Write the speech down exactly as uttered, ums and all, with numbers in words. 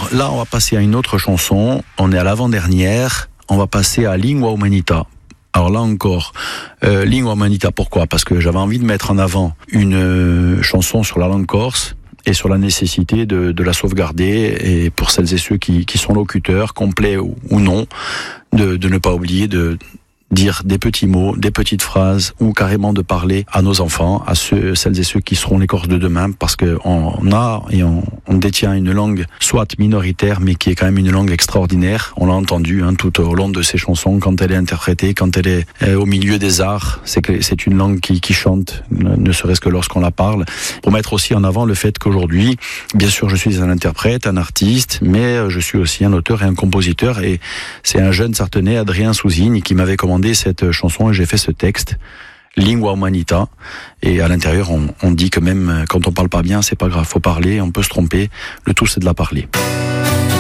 Alors là, on va passer à une autre chanson. On est à l'avant-dernière. On va passer à Lingua Umanita. Alors là encore, euh, Lingua Umanita, pourquoi ? Parce que j'avais envie de mettre en avant une euh, chanson sur la langue corse et sur la nécessité de, de la sauvegarder, et pour celles et ceux qui, qui sont locuteurs, complets ou, ou non, de, de ne pas oublier de dire des petits mots, des petites phrases, ou carrément de parler à nos enfants, à ceux, celles et ceux qui seront les Corses de demain, parce que on a et on, on détient une langue soit minoritaire, mais qui est quand même une langue extraordinaire. On l'a entendu hein, tout au long de ces chansons, quand elle est interprétée, quand elle est euh, au milieu des arts, c'est que c'est une langue qui, qui chante, ne serait-ce que lorsqu'on la parle. Pour mettre aussi en avant le fait qu'aujourd'hui, bien sûr, je suis un interprète, un artiste, mais je suis aussi un auteur et un compositeur, et c'est un jeune Sartenais, Adrien Souzigne, qui m'avait commandé cette chanson, et j'ai fait ce texte, Lingua Umanita, et à l'intérieur on, on dit que même quand on parle pas bien, c'est pas grave, faut parler, on peut se tromper, le tout c'est de la parler.